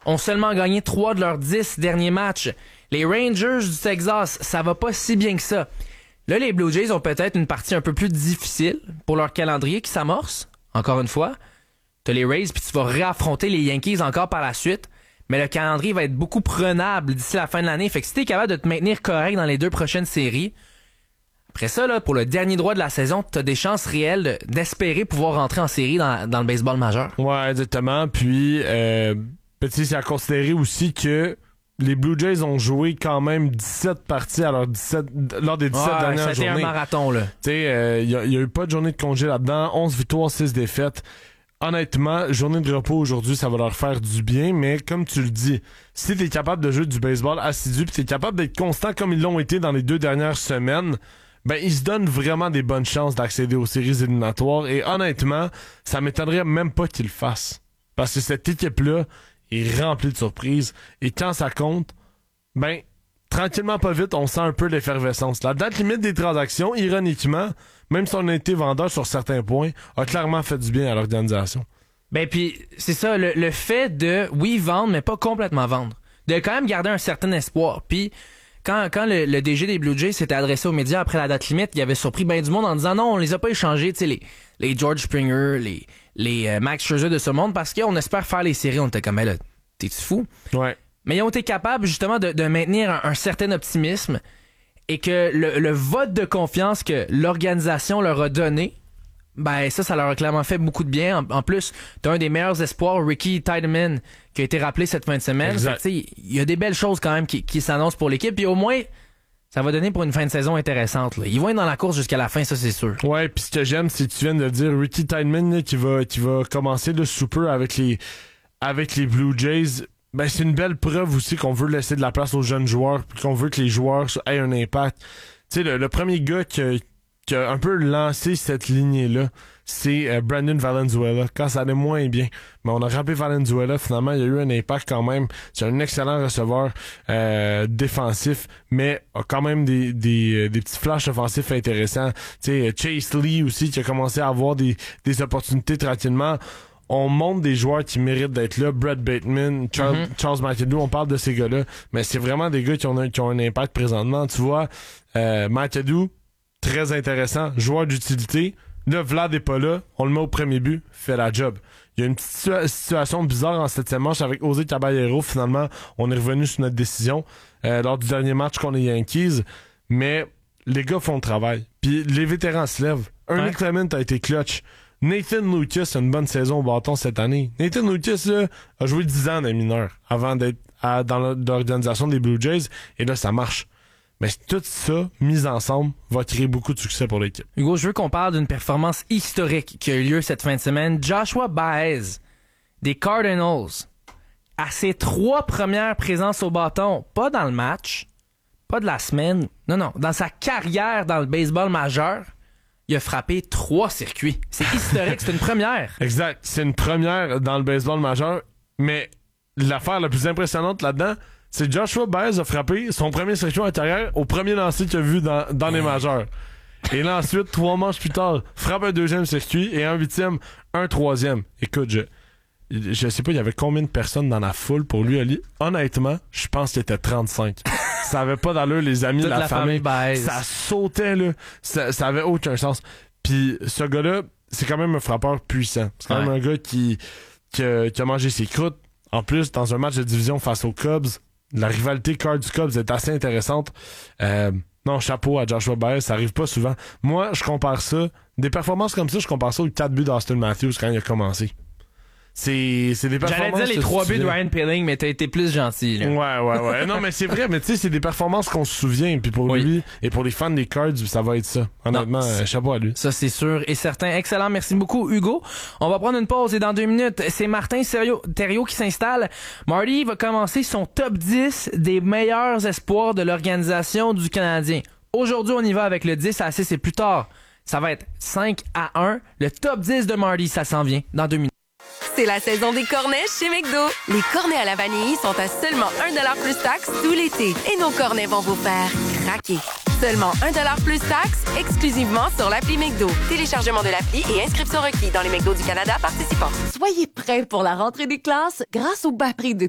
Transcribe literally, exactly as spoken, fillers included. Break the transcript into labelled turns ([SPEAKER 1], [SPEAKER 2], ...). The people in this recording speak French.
[SPEAKER 1] ont seulement gagné trois de leurs dix derniers matchs. Les Rangers du Texas, ça va pas si bien que ça. Là, les Blue Jays ont peut-être une partie un peu plus difficile pour leur calendrier qui s'amorce. Encore une fois, t'as les Rays puis tu vas réaffronter les Yankees encore par la suite. Mais le calendrier va être beaucoup prenable d'ici la fin de l'année. Fait que si t'es capable de te maintenir correct dans les deux prochaines séries, après ça, là, pour le dernier droit de la saison, t'as des chances réelles de, d'espérer pouvoir rentrer en série dans, dans le baseball majeur.
[SPEAKER 2] Ouais, exactement. Puis, euh, petit, c'est à considérer aussi que les Blue Jays ont joué quand même dix-sept parties à leur dix-sept, lors des dix-sept
[SPEAKER 1] ouais,
[SPEAKER 2] dernières
[SPEAKER 1] c'était
[SPEAKER 2] journées.
[SPEAKER 1] un marathon, là.
[SPEAKER 2] Tu sais, il euh, y, y a eu pas de journée de congé là-dedans. onze victoires, six défaites. Honnêtement, journée de repos aujourd'hui, ça va leur faire du bien, mais comme tu le dis, si t'es capable de jouer du baseball assidu pis t'es capable d'être constant comme ils l'ont été dans les deux dernières semaines, ben ils se donnent vraiment des bonnes chances d'accéder aux séries éliminatoires et honnêtement, ça m'étonnerait même pas qu'ils le fassent. Parce que cette équipe-là est remplie de surprises et quand ça compte, ben tranquillement pas vite, on sent un peu l'effervescence. La date limite des transactions, ironiquement, même si on a été vendeur sur certains points, a clairement fait du bien à l'organisation.
[SPEAKER 1] Ben puis c'est ça, le, le fait de, oui, vendre, mais pas complètement vendre. De quand même garder un certain espoir. Puis quand, quand le, le D G des Blue Jays s'était adressé aux médias après la date limite, il avait surpris ben du monde en disant non, on les a pas échangés, tu sais, les, les George Springer, les, les euh, Max Scherzer de ce monde, parce qu'on espère faire les séries. On était comme, là, t'es-tu fou?
[SPEAKER 2] Ouais.
[SPEAKER 1] Mais ils ont été capables justement de, de maintenir un, un certain optimisme et que le, le vote de confiance que l'organisation leur a donné, ben ça, ça leur a clairement fait beaucoup de bien. En, en plus, t'as un des meilleurs espoirs, Ricky Tiedemann, qui a été rappelé cette fin de semaine. Il y a des belles choses quand même qui, qui s'annoncent pour l'équipe. Puis au moins, ça va donner pour une fin de saison intéressante. Là. Ils vont être dans la course jusqu'à la fin, ça c'est sûr.
[SPEAKER 2] Ouais, puis ce que j'aime, c'est que tu viens de dire Ricky Tiedemann là, qui va qui va commencer le super avec les avec les Blue Jays. Ben c'est une belle preuve aussi qu'on veut laisser de la place aux jeunes joueurs, puis qu'on veut que les joueurs aient un impact. Tu sais, le, le premier gars qui a, qui a un peu lancé cette lignée-là, c'est euh, Brandon Valenzuela, quand ça allait moins bien. Mais on a rappelé Valenzuela, finalement, il y a eu un impact quand même. C'est un excellent receveur euh, défensif, mais a quand même des, des, des petits flashs offensifs intéressants. Tu sais, Chase Lee aussi, qui a commencé à avoir des, des opportunités tranquillement. On montre des joueurs qui méritent d'être là. Brett Bateman, Charles, mm-hmm. Charles McAdoo, on parle de ces gars-là, mais c'est vraiment des gars qui ont un, qui ont un impact présentement. Tu vois, euh, McAdoo, très intéressant, joueur d'utilité. Là, Vlad est pas là, on le met au premier but, fait la job. Il y a une petite situa- situation bizarre en septième manche avec José Caballero. Finalement, on est revenu sur notre décision euh, lors du dernier match contre les Yankees, mais les gars font le travail. Puis les vétérans se lèvent. Ernie ouais. Clement a été clutch. Nathan Lucas a une bonne saison au bâton cette année. Nathan Lucas là, a joué dix ans dans les mineurs avant d'être à, dans l'organisation des Blue Jays. Et là, ça marche. Mais tout ça, mis ensemble, va créer beaucoup de succès pour l'équipe.
[SPEAKER 1] Hugo, je veux qu'on parle d'une performance historique qui a eu lieu cette fin de semaine. Joshua Baez, des Cardinals, à ses trois premières présences au bâton, pas dans le match, pas de la semaine, non, non, dans sa carrière dans le baseball majeur, il a frappé trois circuits. C'est historique, c'est une première.
[SPEAKER 2] Exact, c'est une première dans le baseball majeur, mais l'affaire la plus impressionnante là-dedans, c'est Joshua Baez a frappé son premier circuit en carrière au premier lancer qu'il a vu dans, dans les majeurs. Et là ensuite, trois manches plus tard, frappe un deuxième circuit et un huitième, un troisième. Écoute, je je sais pas, il y avait combien de personnes dans la foule pour lui, Ali. Honnêtement, je pense qu'il était trente-cinq. Ça avait pas d'allure, les amis,
[SPEAKER 1] toute
[SPEAKER 2] la,
[SPEAKER 1] la
[SPEAKER 2] famille.
[SPEAKER 1] famille
[SPEAKER 2] Ça sautait, là. Ça, ça avait aucun sens. Puis ce gars-là, c'est quand même un frappeur puissant. C'est quand ouais. même un gars qui, qui, a, qui a mangé ses croûtes. En plus, dans un match de division face aux Cubs, la rivalité Cards-Cubs est assez intéressante. Euh, non, chapeau à Joshua Baez, ça arrive pas souvent. Moi, je compare ça, des performances comme ça, je compare ça aux quatre buts d'Austin Matthews quand il a commencé. C'est, c'est des performances...
[SPEAKER 1] J'allais dire les trois buts de Ryan Poehling, mais t'as été plus gentil, là.
[SPEAKER 2] Ouais, ouais, ouais. Non, mais c'est vrai, mais tu sais, c'est des performances qu'on se souvient, puis pour oui. lui, et pour les fans des Cards, ça va être ça. Honnêtement, euh, chapeau à lui.
[SPEAKER 1] Ça, c'est sûr et certain. Excellent. Merci beaucoup, Hugo. On va prendre une pause et dans deux minutes, c'est Martin Thériault qui s'installe. Marty va commencer son top dix des meilleurs espoirs de l'organisation du Canadien. Aujourd'hui, on y va avec le dix à six et plus tard, ça va être cinq à un. Le top dix de Marty, ça s'en vient dans deux minutes.
[SPEAKER 3] C'est la saison des cornets chez McDo. Les cornets à la vanille sont à seulement un dollar plus taxe tout l'été. Et nos cornets vont vous faire craquer. Seulement un dollar plus taxe, exclusivement sur l'appli McDo. Téléchargement de l'appli et inscription requis dans les McDo du Canada participants.
[SPEAKER 4] Soyez prêts pour la rentrée des classes grâce au bas prix de